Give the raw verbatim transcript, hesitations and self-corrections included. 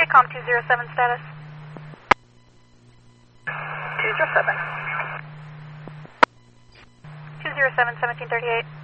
com two zero seven status. two zero seven. two zero seven, seventeen thirty-eight.